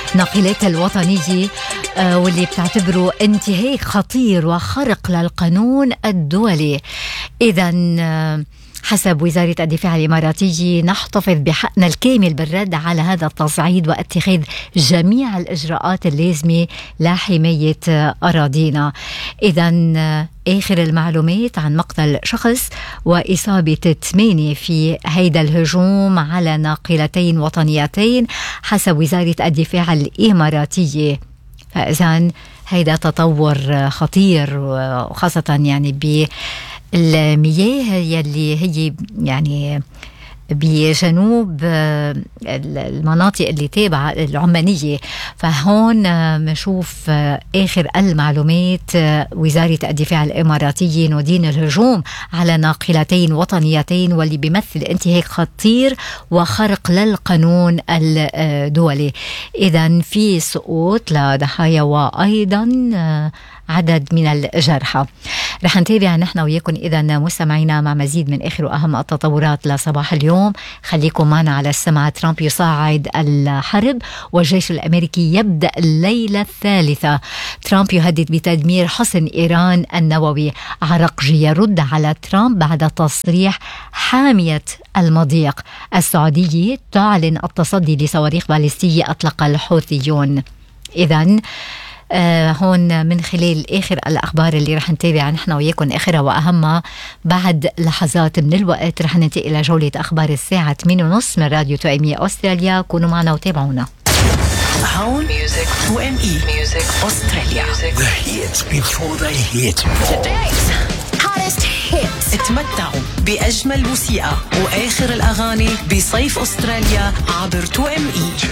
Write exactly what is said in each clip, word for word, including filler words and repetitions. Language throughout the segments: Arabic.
ناقلاتها الوطنية واللي بتعتبره انتهاك خطير وخرق للقانون الدولي. إذن حسب وزارة الدفاع الإماراتية نحتفظ بحقنا الكامل بالرد على هذا التصعيد واتخاذ جميع الإجراءات اللازمة لحماية أراضينا. إذن آخر المعلومات عن مقتل شخص وإصابة ثمانية في هيدا الهجوم على ناقلتين وطنيتين حسب وزارة الدفاع الإماراتية. فإذن هيدا تطور خطير وخاصة يعني ب المياه يلي هي يعني بجنوب المناطق اللي تابعة العمانية. فهون بنشوف آخر المعلومات وزارة الدفاع الإماراتية ندين الهجوم على ناقلتين وطنيتين واللي بيمثل انتهاك خطير وخرق للقانون الدولي. إذن في سقوط لضحايا وأيضا عدد من الجرحى. رح نتابع نحن وياكم إذا مستمعينا مع مزيد من آخر وأهم التطورات لصباح اليوم. خليكم معنا على السمع. ترامب يصاعد الحرب والجيش الأمريكي يبدأ الليلة الثالثة. ترامب يهدد بتدمير حصن إيران النووي. عرقجي يرد على ترامب بعد تصريح حامية المضيق. السعودية تعلن التصدي لصواريخ باليستية أطلق الحوثيون. إذن آه هون من خلال آخر الأخبار اللي رح نتابع نحن وياكم آخرها وأهمها بعد لحظات من الوقت. رح ننتقل إلى جولة أخبار الساعة ثمانية ونص من راديو تو إم إي أستراليا. كونوا معنا وتابعونا. هون تو إم إي أستراليا. The hits before they hit. Today's hottest hits. اتمتعوا بأجمل موسيقى وآخر الأغاني بصيف أستراليا عبر تو إم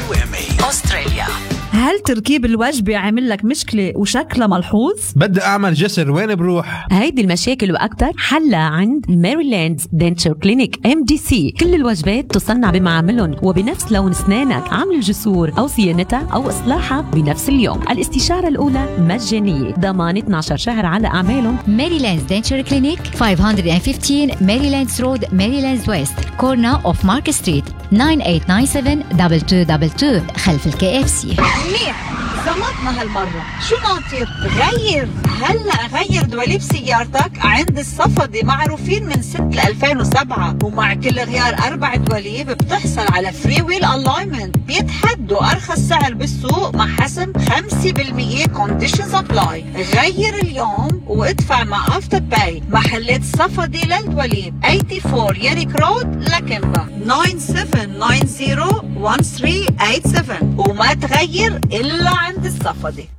إي أستراليا. هل تركيب الوجبة عمل لك مشكلة وشكلها ملحوظ؟ بدي أعمل جسر، وين بروح؟ هيدي المشاكل وأكتر حلها عند ميريلاند دنتشر كلينيك إم دي سي. كل الوجبات تصنع بمعاملهم وبنفس لون أسنانك. عمل الجسور أو صيانتها أو إصلاحها بنفس اليوم. الاستشارة الأولى مجانية. ضمان اثني عشر شهر على أعمالهم. ميريلاند دنتشر كلينيك خمسمية وخمستاشر ميريلاند رود ميريلاند ويست كورنا أوف مارك ستريت تسعة ثمانية تسعة سبعة اثنين اثنين اثنين اثنين خلف الكي اف سي. منيح زمطنا هالمرة. شو ناطر؟ غير هلأ غير دواليب سيارتك عند الصفدي، معروفين من ستة ألفين وسبعة، ومع كل غيار أربع دواليب بتحصل على فري ويل ألاينمنت. بيتحدوا أرخص سعر بالسوق مع حسم خمسة بالمية كونديشنز أبلاي. غير اليوم وادفع مع أفتر باي. محلات صفدي للدواليب أربعة وثمانين ياريك رود لكمبا تسعة سبعة تسعة صفر واحد ثلاثة ثمانية سبعة وما تغير إلا عند الصفدي.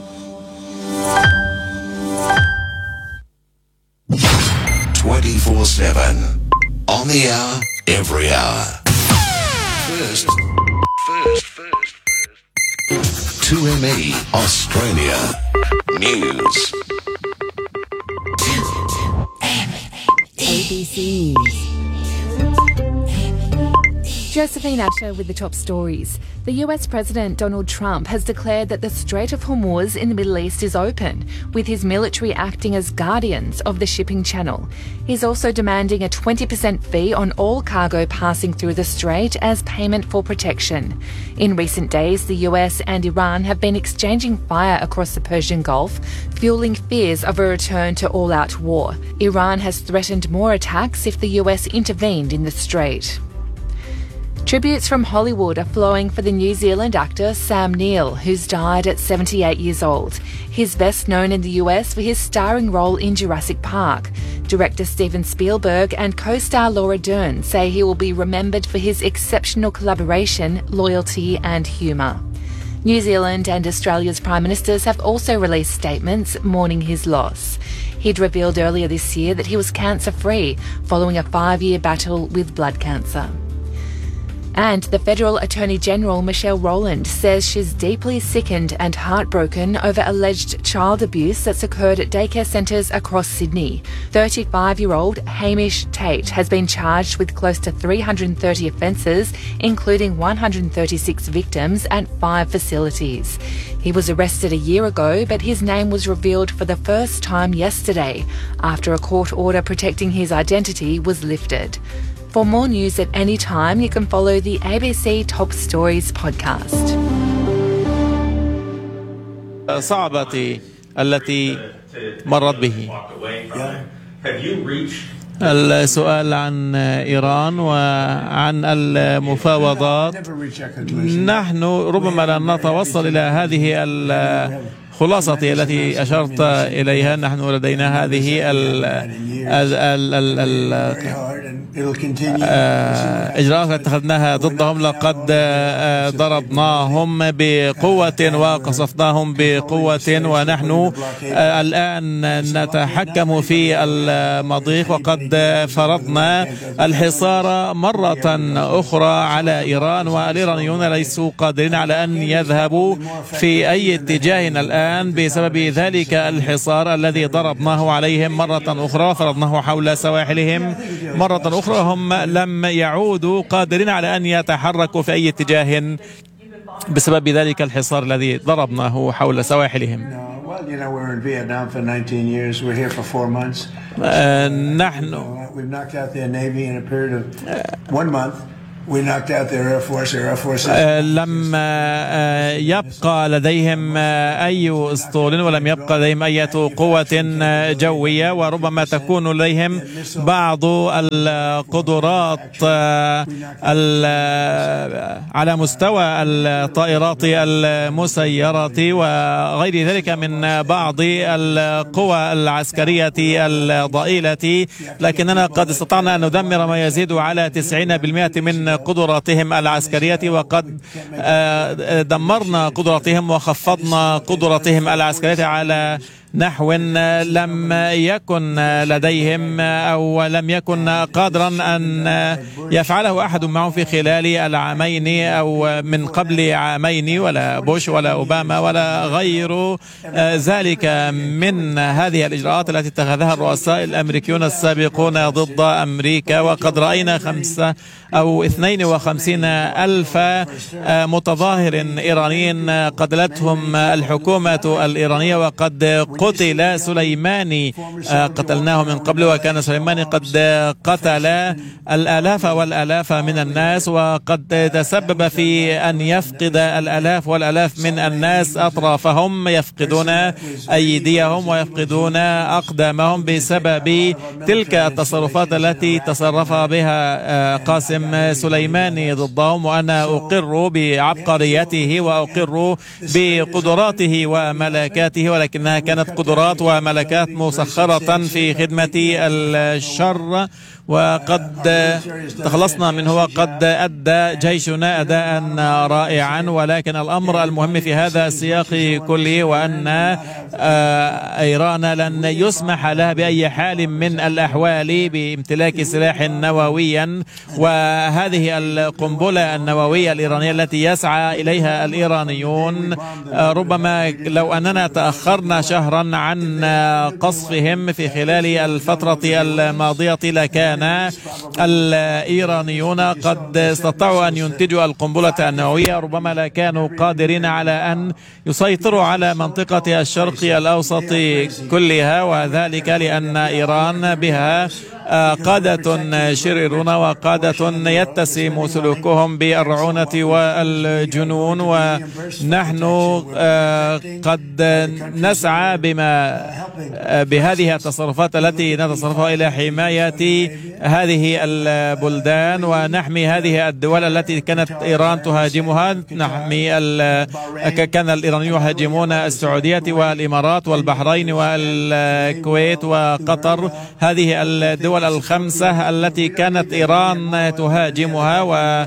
twenty-four seven on the hour, every hour. First, first, first, first. two M E Australia News. A B C News. Josephine Asher with the top stories. The U S President Donald Trump has declared that the Strait of Hormuz in the Middle East is open, with his military acting as guardians of the shipping channel. He's also demanding a twenty percent fee on all cargo passing through the strait as payment for protection. In recent days, the U S and Iran have been exchanging fire across the Persian Gulf, fueling fears of a return to all-out war. Iran has threatened more attacks if the U S intervened in the strait. Tributes from Hollywood are flowing for the New Zealand actor Sam Neill, who's died at seventy-eight years old. He's best known in the U S for his starring role in Jurassic Park. Director Steven Spielberg and co-star Laura Dern say he will be remembered for his exceptional collaboration, loyalty and humour. New Zealand and Australia's Prime Ministers have also released statements mourning his loss. He'd revealed earlier this year that he was cancer-free following a five-year battle with blood cancer. And the Federal Attorney General Michelle Rowland says she's deeply sickened and heartbroken over alleged child abuse that's occurred at daycare centres across Sydney. thirty-five-year-old Hamish Tate has been charged with close to three hundred thirty offences, including one hundred thirty-six victims at five facilities. He was arrested a year ago, but his name was revealed for the first time yesterday after a court order protecting his identity was lifted. For more news at any time, you can follow the A B C Top Stories podcast. الصعبة التي مرت به. السؤال عن إيران وعن المفاوضات، نحن ربما لن نتوصل إلى هذه الخلاصة التي أشرت إليها. نحن لدينا هذه ال ال ال ال الإجراءات التي اتخذناها ضدهم. لقد ضربناهم بقوة وقصفناهم بقوة، ونحن الآن نتحكم في المضيق، وقد فرضنا الحصار مرة أخرى على إيران، والإيرانيون ليسوا قادرين على أن يذهبوا في أي اتجاه الآن بسبب ذلك الحصار الذي ضربناه عليهم مرة أخرى، فرضناه حول سواحلهم مرة أخرى. هم لم يعودوا قادرين على أن يتحركوا في أي اتجاه بسبب ذلك الحصار الذي ضربناه حول سواحلهم. نحن لم يبقى لديهم أي أسطول، ولم يبقى لديهم أي قوة جوية، وربما تكون لديهم بعض القدرات على مستوى الطائرات المسيرة وغير ذلك من بعض القوى العسكرية الضئيلة، لكننا قد استطعنا أن ندمر ما يزيد على تسعين بالمئة من قدراتهم العسكرية، وقد دمرنا قدراتهم وخفضنا قدراتهم العسكرية على نحو لم يكن لديهم أو لم يكن قادرا أن يفعله أحد معهم في خلال العامين أو من قبل عامين، ولا بوش ولا أوباما ولا غير ذلك من هذه الإجراءات التي اتخذها الرؤساء الأمريكيون السابقون ضد أمريكا. وقد رأينا خمسة أو اثنين وخمسين ألف متظاهر إيرانيين قتلتهم الحكومة الإيرانية، وقد قتل سليماني قتلناه من قبل، وكان سليماني قد قتل الآلاف والآلاف من الناس، وقد تسبب في أن يفقد الآلاف والآلاف من الناس أطرافهم، يفقدون أيديهم ويفقدون أقدامهم بسبب تلك التصرفات التي تصرف بها قاسم سليماني ضدهم. وأنا أقر بعبقريته وأقر بقدراته وملكاته، ولكنها كانت قدرات وملكات مسخرة في خدمة الشر، وقد تخلصنا منه، وقد أدى جيشنا أداء رائعا. ولكن الأمر المهم في هذا السياق كله وأن إيران لن يسمح لها بأي حال من الأحوال بامتلاك سلاح نوويا، وهذه القنبلة النووية الإيرانية التي يسعى إليها الإيرانيون، ربما لو أننا تأخرنا شهرا عن قصفهم في خلال الفترة الماضية لكان الإيرانيون قد استطاعوا أن ينتجوا القنبلة النووية. ربما لا كانوا قادرين على أن يسيطروا على منطقة الشرق الأوسط كلها، وذلك لأن إيران بها قادة شريرون وقادة يتسم سلوكهم بالرعونة والجنون، ونحن قد نسعى بما بهذه التصرفات التي نتصرفها إلى حماية هذه البلدان ونحمي هذه الدول التي كانت إيران تهاجمها. نحمي كان الإيرانيون يهاجمون السعودية والإمارات والبحرين والكويت وقطر، هذه الدول الخمسة التي كانت إيران تهاجمها،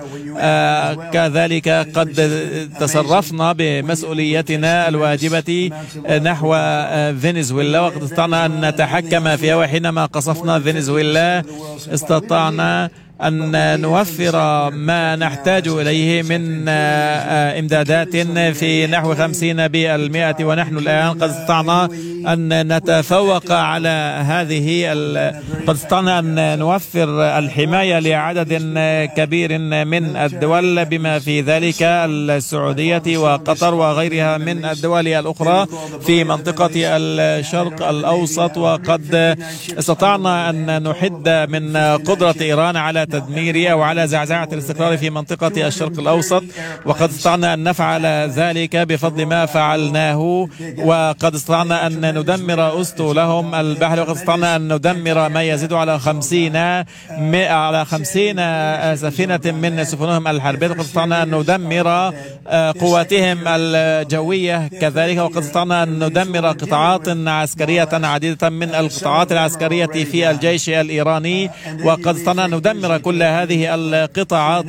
وكذلك قد تصرفنا بمسؤوليتنا الواجبة نحو فنزويلا، وقد استطعنا أن نتحكم فيها. وحينما قصفنا فنزويلا استطعنا أن نوفر ما نحتاج إليه من إمدادات في نحو خمسين بالمئة، ونحن الآن قد استطعنا أن نتفوق على هذه قد استطعنا أن نوفر الحماية لعدد كبير من الدول بما في ذلك السعودية وقطر وغيرها من الدول الأخرى في منطقة الشرق الأوسط. وقد استطعنا أن نحد من قدرة إيران على تدمير أو على زعزعة الاستقرار في منطقة الشرق الأوسط، وقد استطعنا أن نفعل ذلك بفضل ما فعلناه، وقد استطعنا أن ندمر أسطولهم البحر، وقد استطعنا أن ندمر ما يزيد على خمسين على خمسين سفينة من سفنهم الحربية، وقد استطعنا أن ندمر قواتهم الجوية كذلك، وقد استطعنا أن ندمر قطاعات عسكرية عديدة من القطاعات العسكرية في الجيش الإيراني، وقد استطعنا أن ندمر كل هذه القطاعات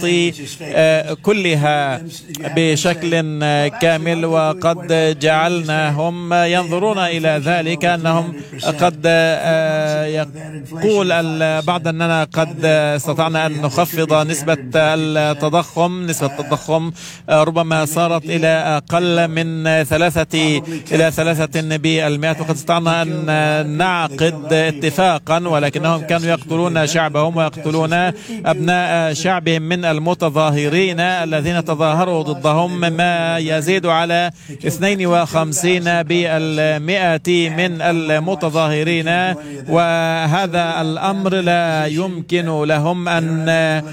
كلها بشكل كامل، وقد جعلناهم ينظرون إلى ذلك أنهم قد يقول البعض أننا قد استطعنا أن نخفض نسبة التضخم. نسبة التضخم ربما صارت إلى أقل من ثلاثة إلى ثلاثة بالمئة، وقد استطعنا أن نعقد اتفاقا، ولكنهم كانوا يقتلون شعبهم ويقتلون أبناء شعبهم من المتظاهرين الذين تظاهروا ضدهم، ما يزيد على اثنين وخمسين بالمئة من المتظاهرين، وهذا الأمر لا يمكن لهم أن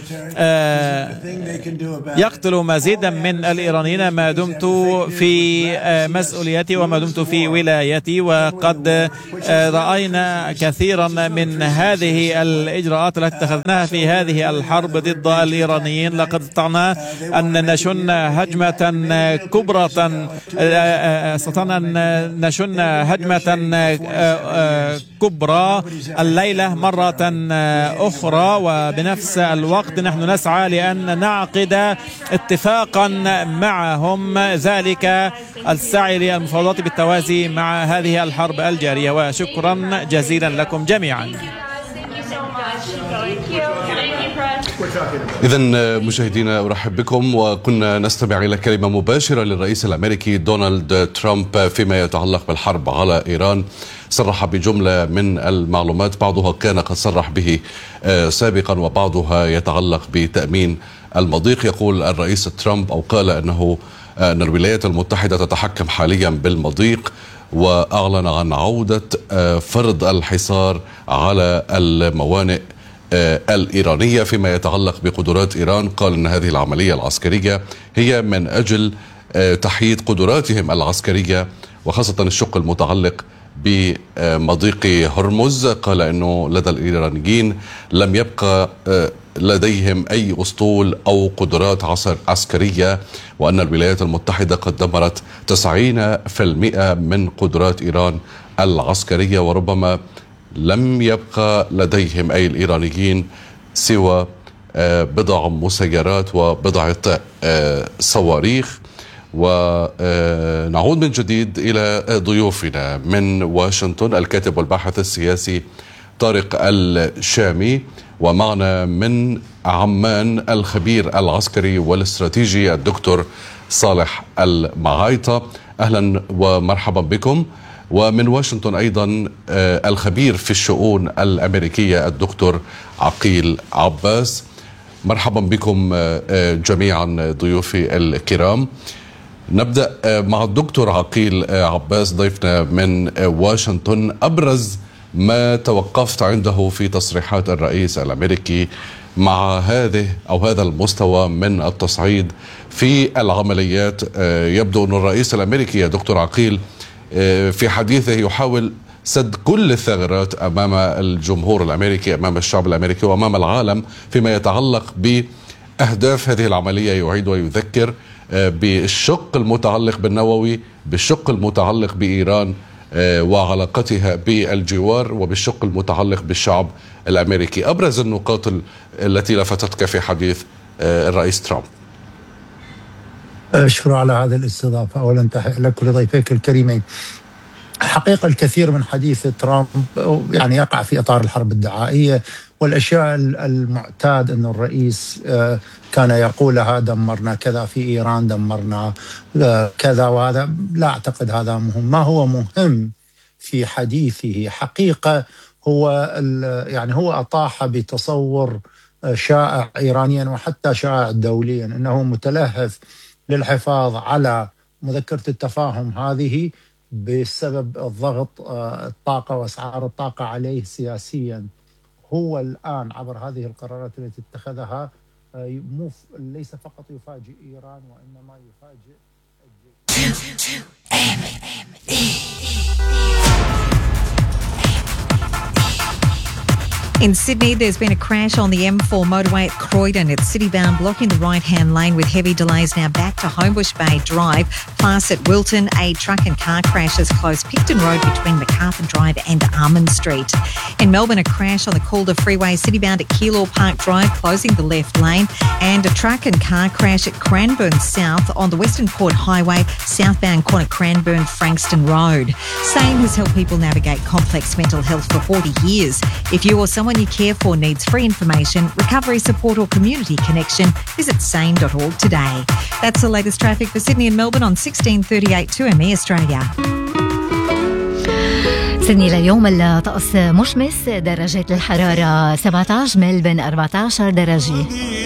يقتلوا مزيدا من الإيرانيين ما دمت في مسؤوليتي وما دمت في ولايتي. وقد رأينا كثيرا من هذه الإجراءات التي اتخذناها في هذه الحرب ضد الإيرانيين. لقد استطعنا أن نشن هجمة كبرى، استطعنا أن نشن هجمة كبرى الليلة مرة أخرى، وبنفس الوقت نحن نسعى لأن نعقد اتفاقا معهم، ذلك السعي للمفاوضات بالتوازي مع هذه الحرب الجارية. وشكرا جزيلا لكم جميعا. إذن مشاهدينا أرحب بكم، وكنا نستمع إلى كلمة مباشرة للرئيس الأمريكي دونالد ترامب فيما يتعلق بالحرب على إيران. صرح بجملة من المعلومات، بعضها كان قد صرح به سابقا وبعضها يتعلق بتأمين المضيق. يقول الرئيس ترامب أو قال أنه أن الولايات المتحدة تتحكم حاليا بالمضيق، وأعلن عن عودة فرض الحصار على الموانئ الإيرانية فيما يتعلق بقدرات إيران. قال أن هذه العملية العسكرية هي من أجل تحييد قدراتهم العسكرية، وخاصة الشق المتعلق بمضيق هرمز. قال أنه لدى الإيرانيين لم يبقى لديهم أي أسطول أو قدرات عسكرية، وأن الولايات المتحدة قد دمرت تسعين بالمئة من قدرات إيران العسكرية، وربما لم يبقى لديهم أي الإيرانيين سوى بضع مسيرات وبضعة صواريخ. ونعود من جديد إلى ضيوفنا من واشنطن، الكاتب والباحث السياسي طارق الشامي، ومعنا من عمان الخبير العسكري والاستراتيجي الدكتور صالح المعايطة. أهلا ومرحبا بكم. ومن واشنطن أيضا الخبير في الشؤون الأمريكية الدكتور عقيل عباس. مرحبا بكم جميعا ضيوفي الكرام. نبدأ مع الدكتور عقيل عباس ضيفنا من واشنطن. أبرز ما توقفت عنده في تصريحات الرئيس الأمريكي مع هذه أو هذا المستوى من التصعيد في العمليات. يبدو أن الرئيس الأمريكي يا دكتور عقيل في حديثه يحاول سد كل الثغرات أمام الجمهور الأمريكي، أمام الشعب الأمريكي وأمام العالم فيما يتعلق بأهداف هذه العملية. يعيد ويذكر بالشق المتعلق بالنووي، بالشق المتعلق بإيران وعلاقتها بالجوار، وبالشق المتعلق بالشعب الأمريكي. أبرز النقاط التي لفتتك في حديث الرئيس ترامب. أشكر على هذه الاستضافة. أولا تحية لك ولضيفيك الكريمين. حقيقة الكثير من حديث ترامب يعني يقع في إطار الحرب الدعائية والأشياء المعتاد أن الرئيس كان يقولها، دمرنا كذا في إيران، دمرنا كذا، وهذا لا أعتقد هذا مهم. ما هو مهم في حديثه حقيقة هو يعني هو أطاح بتصور شائع إيرانيا وحتى شائع دوليا أنه متلهف للحفاظ على مذكرة التفاهم هذه بسبب الضغط الطاقة وأسعار الطاقة عليه سياسيا. هو الآن عبر هذه القرارات التي اتخذها مو ليس فقط يفاجئ إيران وإنما يفاجئ In Sydney, there's been a crash on the M four motorway at Croydon. It's city-bound, blocking the right-hand lane with heavy delays now back to Homebush Bay Drive. Plus at Wilton, a truck and car crash has closed Picton Road between MacArthur Drive and Armand Street. In Melbourne, a crash on the Calder Freeway, city-bound at Keilor Park Drive, closing the left lane. And a truck and car crash at Cranbourne South on the Western Port Highway, southbound corner Cranbourne Frankston Road. SANE has helped people navigate complex mental health for forty years. If you or someone you care for needs free information, recovery support or community connection, visit sane dot org today. That's the latest traffic for Sydney and Melbourne on sixteen thirty-eight two M E Australia. سيدني لليوم الطقس مشمس، درجات الحرارة سبعة عشر، ملبن أربعة عشر درجة.